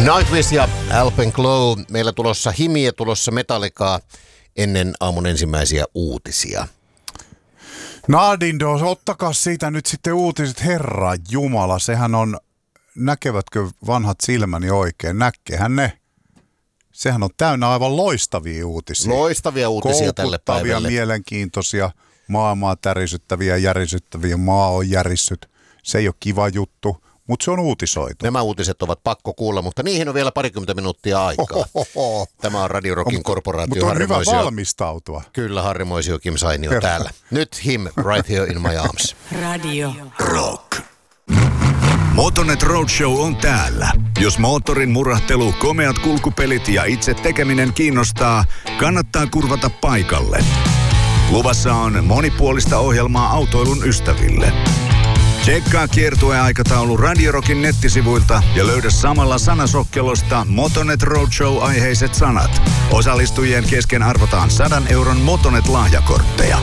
Nightwish ja Alpenglow. Meillä tulossa Himiä, tulossa Metallicaa ennen aamun ensimmäisiä uutisia. Nadindos, ottakaa siitä nyt sitten uutiset, Herra Jumala. Sehän on, näkevätkö vanhat silmäni oikein? Näkehän ne. Sehän on täynnä aivan loistavia uutisia. Loistavia uutisia tälle päivälle. Koukuttavia, mielenkiintoisia, maailmaa tärisyttäviä, järisyttäviä. Maa on järissyt. Se ei ole kiva juttu. Mutta se on uutisoitu. Nämä uutiset ovat pakko kuulla, mutta niihin on vielä parikymmentä minuuttia aikaa. Tämä on Radio Rockin korporaatio. Mutta on hyvä valmistautua. Kyllä, Harri Moisio, Kim Sainio täällä. Nyt Him, Right Here in My Arms. Radio Rock. Motonet Roadshow on täällä. Jos moottorin murahtelu, komeat kulkupelit ja itse tekeminen kiinnostaa, kannattaa kurvata paikalle. Luvassa on monipuolista ohjelmaa autoilun ystäville. Tsekkaa kiertueaikataulu Radio Rockin nettisivuilta ja löydä samalla sanasokkelosta Motonet Roadshow-aiheiset sanat. Osallistujien kesken arvotaan 100 euron Motonet-lahjakortteja.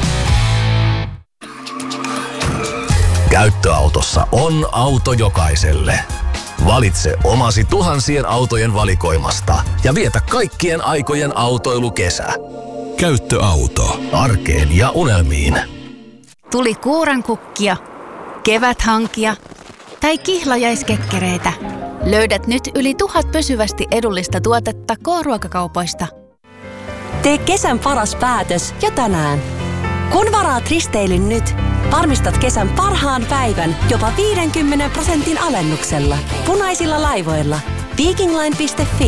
Käyttöautossa on auto jokaiselle. Valitse omasi tuhansien autojen valikoimasta ja vietä kaikkien aikojen autoilukesä. Käyttöauto. Arkeen ja unelmiin. Tuli kuurankukkia, keväthankia tai kihlajaiskekkereitä. Löydät nyt yli 1000 pysyvästi edullista tuotetta K-ruokakaupoista. Tee kesän paras päätös jo tänään. Kun varaat risteilyn nyt, varmistat kesän parhaan päivän jopa 50% alennuksella. Punaisilla laivoilla. Vikingline.fi.